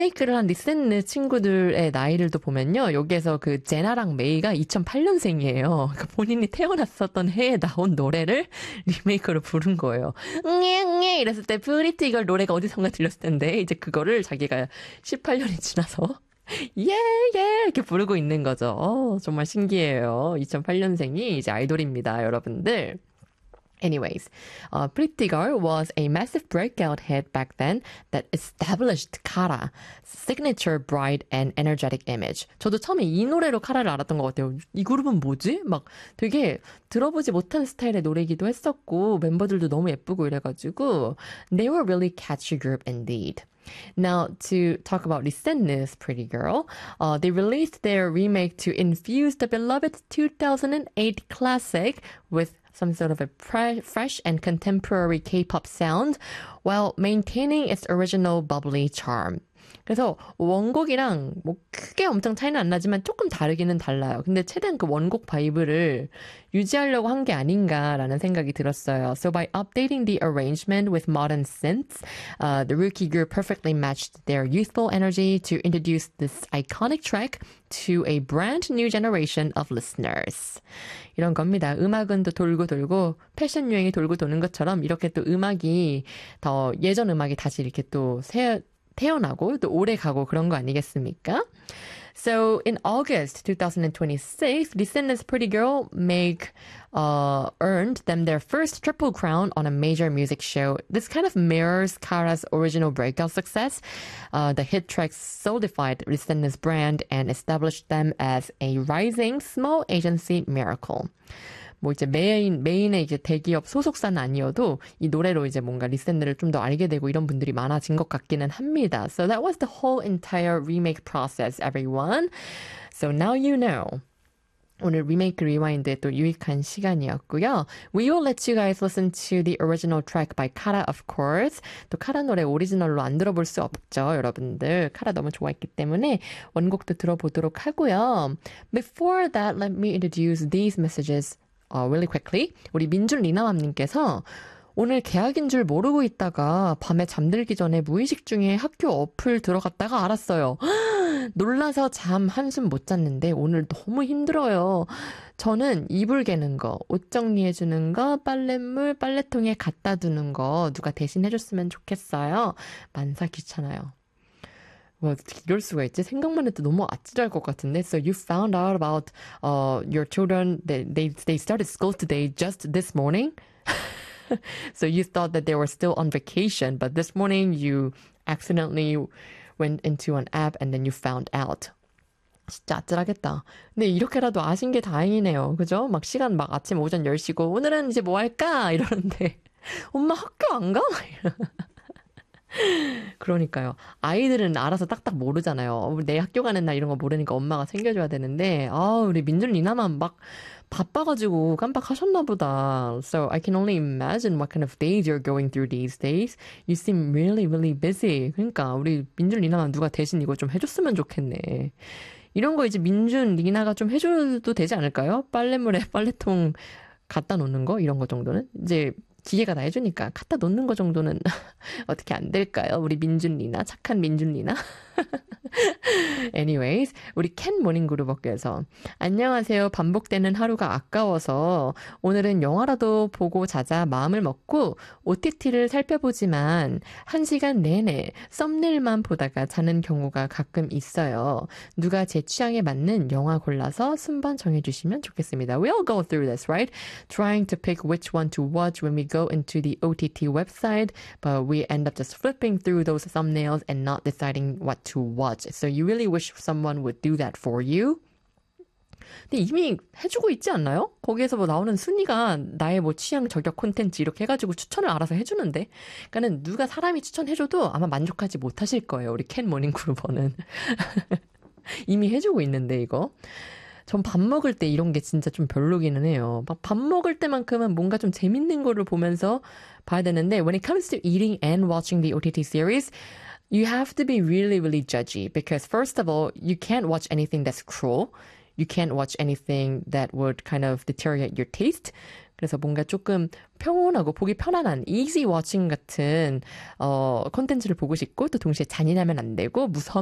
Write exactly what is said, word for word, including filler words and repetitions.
리메이크를 한 리센느 친구들의 나이를 또 보면요. 여기에서 그 제나랑 메이가 이천팔 년생이에요. 그러니까 본인이 태어났었던 해에 나온 노래를 리메이크로 부른 거예요. 응애 이랬을 때 프리티 걸 노래가 어디선가 들렸을 텐데 이제 그거를 자기가 십팔 년이 지나서 예, 예, 이렇게 부르고 있는 거죠. 어, 정말 신기해요. 이천팔 년생이 이제 아이돌입니다, 여러분들. Anyways, uh, Pretty Girl was a massive breakout hit back then that established Kara's signature bright and energetic image. 저도 처음에 이 노래로 카라를 알았던 것 같아요. 이 그룹은 뭐지? 막 되게 들어보지 못한 스타일의 노래이기도 했었고 멤버들도 너무 예쁘고 이래가지고 They were really catchy group indeed. Now, to talk about 리센느's Pretty Girl, uh, they released their remake to infuse the beloved two thousand eight classic with some sort of a pre- fresh and contemporary K-pop sound while maintaining its original bubbly charm. 그래서 원곡이랑 뭐 크게 엄청 차이는 안 나지만 조금 다르기는 달라요. 근데 최대한 그 원곡 바이브를 유지하려고 한 게 아닌가라는 생각이 들었어요. So by updating the arrangement with modern synths, uh, the rookie group perfectly matched their youthful energy to introduce this iconic track to a brand new generation of listeners. 이런 겁니다. 음악은 또 돌고 돌고 패션 유행이 돌고 도는 것처럼 이렇게 또 음악이 더 예전 음악이 다시 이렇게 또 새 태어나고 또 오래 가고 그런 거 아니겠습니까? So in August twenty twenty-six, 리센느's Pretty Girl make uh, earned them their first triple crown on a major music show. This kind of mirrors Kara's original breakout success. Uh, the hit track solidified 리센느's brand and established them as a rising small agency miracle. 뭐 이제 메인, 메인의 이제 대기업 소속사는 아니어도 이 노래로 이제 뭔가 리센느를 좀 더 알게 되고 이런 분들이 많아진 것 같기는 합니다. So that was the whole entire remake process, everyone. So now you know. 오늘 리메이크 리와인드의 또 유익한 시간이었고요. We will let you guys listen to the original track by Kara, of course. 또 카라 노래 오리지널로 안 들어볼 수 없죠, 여러분들. 카라 너무 좋아했기 때문에 원곡도 들어보도록 하고요. Before that, let me introduce these messages Uh, really quickly. 우리 민준 리나맘님께서 오늘 개학인 줄 모르고 있다가 밤에 잠들기 전에 무의식 중에 학교 어플 들어갔다가 알았어요. 놀라서 잠 한숨 못 잤는데 오늘 너무 힘들어요. 저는 이불 개는 거, 옷 정리해주는 거, 빨랫물 빨래통에 갖다 두는 거 누가 대신 해줬으면 좋겠어요. 만사 귀찮아요. 와, 어떻게 이럴 수가 있지? 생각만 해도 너무 아찔할 것 같은데. So you found out about uh, your children, they, they, they started school today just this morning? So you thought that they were still on vacation, but this morning you accidentally went into an app and then you found out. 진짜 아찔하겠다. 근데 이렇게라도 아신 게 다행이네요. 그죠? 막 시간 막 아침 오전 열 시고 오늘은 이제 뭐 할까? 이러는데 엄마 학교 안 가? 그러니까요. 아이들은 알아서 딱딱 모르잖아요. 내 학교 가는 날 이런 거 모르니까 엄마가 챙겨줘야 되는데, 아, 우리 민준 리나만 막 바빠가지고 깜빡하셨나 보다. So I can only imagine what kind of days you're going through these days. You seem really, really busy. 그러니까 우리 민준 리나만 누가 대신 이거 좀 해줬으면 좋겠네. 이런 거 이제 민준 리나가 좀 해줘도 되지 않을까요? 빨래물에 빨래통 갖다 놓는 거 이런 거 정도는 이제 기계가 다 해주니까 갖다 놓는 거 정도는 어떻게 안 될까요? 우리 민준 리나, 착한 민준 리나. Anyways, 우리 캔 모닝그룹업계에서 안녕하세요. 반복되는 하루가 아까워서 오늘은 영화라도 보고 자자 마음을 먹고 오티티를 살펴보지만 한 시간 내내 썸네일만 보다가 자는 경우가 가끔 있어요. 누가 제 취향에 맞는 영화 골라서 순번 정해주시면 좋겠습니다. We all go through this, right? Trying to pick which one to watch when we go into the O T T website, but we end up just flipping through those thumbnails and not deciding what to watch. So you really wish someone would do that for you? 근데 이미 해주고 있지 않나요? 거기에서 뭐 나오는 순위가 나의 뭐 취향 저격 콘텐츠 이렇게 해가지고 추천을 알아서 해주는데, 그러니까는 누가 사람이 추천해줘도 아마 만족하지 못하실 거예요. 우리 캔 모닝 그루버는 이미 해주고 있는데 이거. 전 밥 먹을 때 이런 게 진짜 좀 별로기는 해요. 막 밥 먹을 때만큼은 뭔가 좀 재밌는 거를 보면서 봐야 되는데, when it comes to eating and watching the O T T series, you have to be really, really judgy because first of all, you can't watch anything that's cruel. You can't watch anything that would kind of deteriorate your taste. 그래서 뭔가 조금 평온하고 보기 편안한 easy watching 같은 어 콘텐츠를 보고 싶고 또 동시에 잔인하면 안 되고 무서운